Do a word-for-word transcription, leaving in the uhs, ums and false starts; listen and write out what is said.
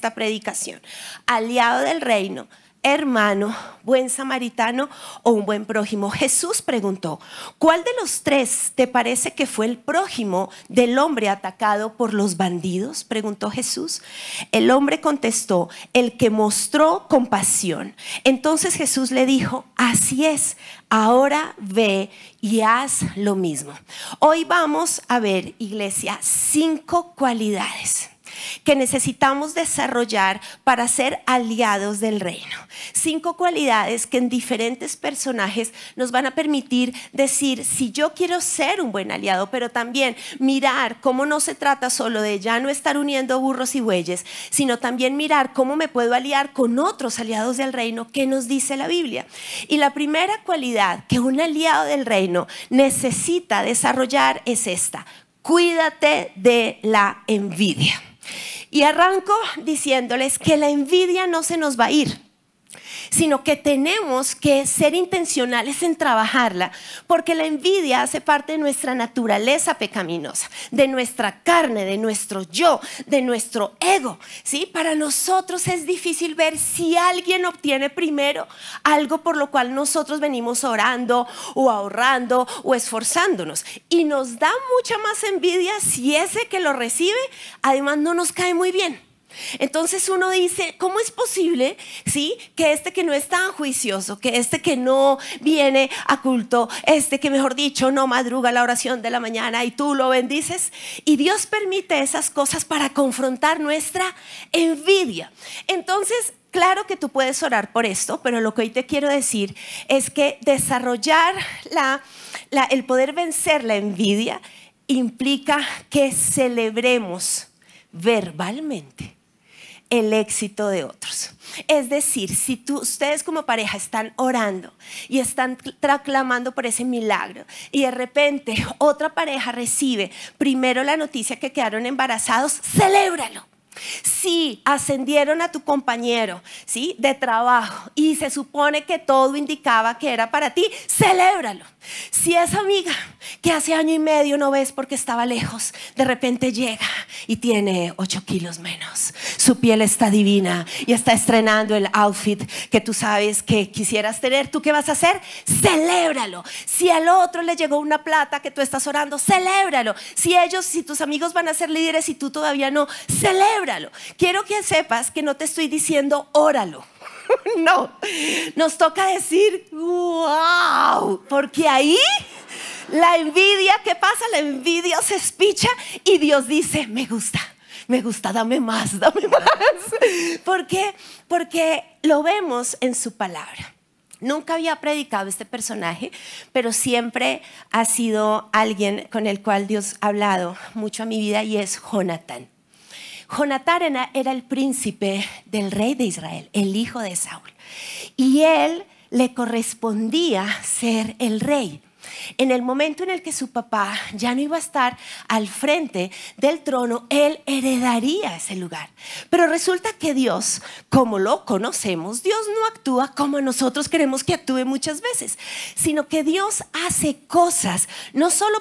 esta predicación: aliado del reino, hermano, buen samaritano o un buen prójimo. Jesús preguntó: ¿cuál de los tres te parece que fue el prójimo del hombre atacado por los bandidos? Preguntó Jesús. El hombre contestó: el que mostró compasión. Entonces Jesús le dijo: así es, ahora ve y haz lo mismo. Hoy vamos a ver, iglesia, cinco cualidades que necesitamos desarrollar para ser aliados del reino. Cinco cualidades que en diferentes personajes nos van a permitir decir: si yo quiero ser un buen aliado, pero también mirar cómo no se trata solo de ya no estar uniendo burros y bueyes, sino también mirar cómo me puedo aliar con otros aliados del reino que nos dice la Biblia. Y la primera cualidad que un aliado del reino necesita desarrollar es esta: cuídate de la envidia. Y arranco diciéndoles que la envidia no se nos va a ir, sino que tenemos que ser intencionales en trabajarla, porque la envidia hace parte de nuestra naturaleza pecaminosa, de nuestra carne, de nuestro yo, de nuestro ego, ¿sí? Para nosotros es difícil ver si alguien obtiene primero algo por lo cual nosotros venimos orando o ahorrando o esforzándonos, y nos da mucha más envidia si ese que lo recibe además no nos cae muy bien. Entonces uno dice: ¿cómo es posible, sí, que este que no es tan juicioso, que este que no viene a culto, este que mejor dicho no madruga a la oración de la mañana, y tú lo bendices? Y Dios permite esas cosas para confrontar nuestra envidia. Entonces, claro que tú puedes orar por esto, pero lo que hoy te quiero decir es que desarrollar la, la, el poder vencer la envidia implica que celebremos verbalmente el éxito de otros. Es decir, si tú, ustedes como pareja están orando y están clamando por ese milagro, y de repente otra pareja recibe primero la noticia que quedaron embarazados, celébralo. Si ascendieron a tu compañero, ¿sí?, de trabajo, y se supone que todo indicaba que era para ti, celébralo. Si esa amiga que hace año y medio no ves porque estaba lejos, de repente llega y tiene ocho kilos menos, su piel está divina y está estrenando el outfit que tú sabes que quisieras tener, ¿tú qué vas a hacer? Celébralo. Si al otro le llegó una plata que tú estás orando, celébralo. Si ellos, si tus amigos van a ser líderes y tú todavía no, celébralo. Quiero que sepas que no te estoy diciendo óralo. No, nos toca decir wow, porque ahí la envidia, ¿qué pasa? La envidia se espicha y Dios dice: me gusta, me gusta, dame más, dame más. ¿Por qué? Porque lo vemos en su palabra. Nunca había predicado este personaje, pero siempre ha sido alguien con el cual Dios ha hablado mucho a mi vida, y es Jonatán. Jonatán era el príncipe del rey de Israel, el hijo de Saúl, y él le correspondía ser el rey. En el momento en el que su papá ya no iba a estar al frente del trono, él heredaría ese lugar. Pero resulta que Dios, como lo conocemos, Dios no actúa como nosotros queremos que actúe muchas veces, sino que Dios hace cosas no solo